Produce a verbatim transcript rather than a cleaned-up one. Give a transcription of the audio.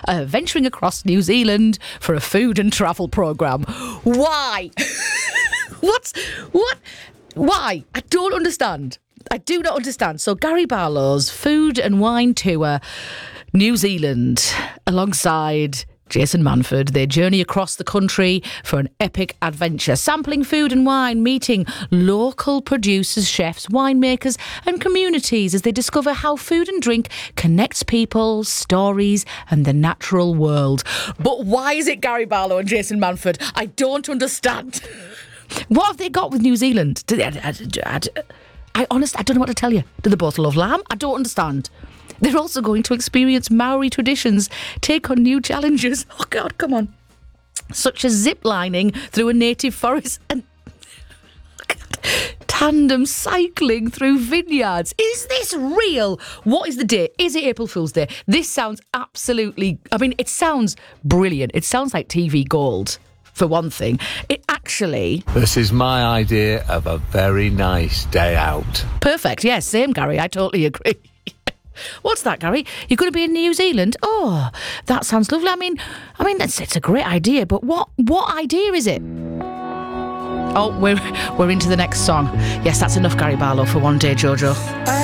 uh, venturing across New Zealand for a food and travel programme. Why? What's... What? Why? I don't understand. I do not understand. So Gary Barlow's food and wine tour, New Zealand, alongside Jason Manford. They journey across the country for an epic adventure, sampling food and wine, meeting local producers, chefs, winemakers and communities as they discover how food and drink connects people, stories and the natural world. But why is it Gary Barlow and Jason Manford? I don't understand. What have they got with New Zealand? Do they, I, I, I honestly, I don't know what to tell you. Do they both love lamb? I don't understand. They're also going to experience Maori traditions, take on new challenges. Oh, God, come on. Such as zip-lining through a native forest and tandem cycling through vineyards. Is this real? What is the date? Is it April Fool's Day? This sounds absolutely... I mean, it sounds brilliant. It sounds like T V gold. For one thing, it actually... This is my idea of a very nice day out. Perfect, yes, same, Gary, I totally agree. What's that, Gary? You're going to be in New Zealand? Oh, that sounds lovely. I mean, I mean, it's, it's a great idea, but what what idea is it? Oh, we're, we're into the next song. Yes, that's enough, Gary Barlow, for one day, Jojo.